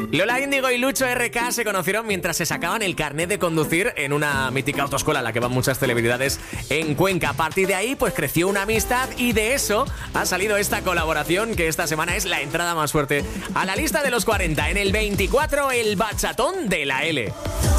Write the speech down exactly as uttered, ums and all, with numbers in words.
Lola Índigo y Lucho R K se conocieron mientras se sacaban el carnet de conducir en una mítica autoescuela a la que van muchas celebridades en Cuenca. A partir de ahí, pues creció una amistad y de eso ha salido esta colaboración que esta semana es la entrada más fuerte a la lista de los cuarenta. En el veinticuatro, el bachatón de la L.